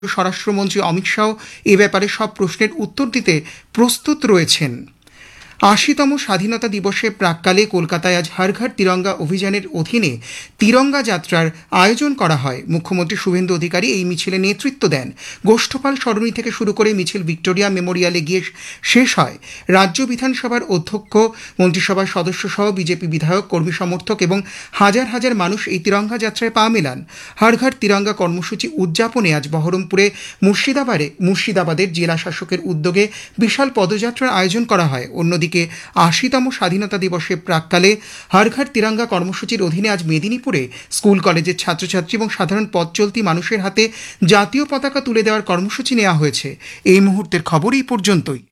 স্বরাষ্ট্রমন্ত্রী অমিত শাহ এ ব্যাপারে সব প্রশ্নের উত্তর দিতে প্রস্তুত রয়েছেন। ৮০তম স্বাধীনতা দিবসের প্রাক্কালে কলকাতায় আজ হর ঘর তিরঙ্গা অভিযানের অধীনে তিরঙ্গা যাত্রার আয়োজন করা হয়। মুখ্যমন্ত্রী শুভেন্দু অধিকারী এই মিছিলে নেতৃত্ব দেন। গোষ্ঠপাল সরণি থেকে শুরু করে মিছিল ভিক্টোরিয়া মেমোরিয়ালে গিয়ে শেষ হয়। রাজ্য বিধানসভার অধ্যক্ষ, মন্ত্রিসভার সদস্য সহ বিজেপি বিধায়ক, কর্মী সমর্থক এবং হাজার হাজার মানুষ এই তিরঙ্গা যাত্রায় পা মেলান। হর ঘর তিরঙ্গা কর্মসূচি উদযাপনে আজ বহরমপুরে মুর্শিদাবাদের জেলা শাসকের উদ্যোগে বিশাল পদযাত্রার আয়োজন করা হয়। অন্যদিকে ৮০তম স্বাধীনতা দিবসের প্রাক্কালে হর ঘর তিরঙ্গা কর্মসূচির অধীনে আজ মেদিনীপুরে স্কুল কলেজের ছাত্রছাত্রী এবং সাধারণ পথ চলতি মানুষের হাতে জাতীয় পতাকা তুলে দেওয়ার কর্মসূচি নেওয়া হয়েছে। এই মুহূর্তের খবর এই পর্যন্তই।